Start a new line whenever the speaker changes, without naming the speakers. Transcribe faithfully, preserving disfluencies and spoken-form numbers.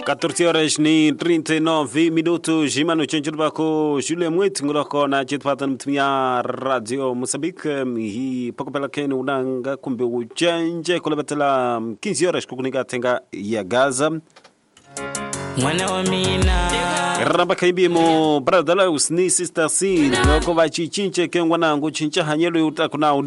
quatorze horas ni trinta e nove minutos. Jimano chenchuba ko Julia Mwit nguloko na chitpata mtumia Radio Mozambique. Hii pakopela keni unanga kumbe ujanje kulebatela quinze horas kukunika tenga ya Gaza.
Mwana wa mina
Ramba kaimbi mo bradala usni sister si ngoko ba chichinche kengwana ngo chincha hanyelo utakuna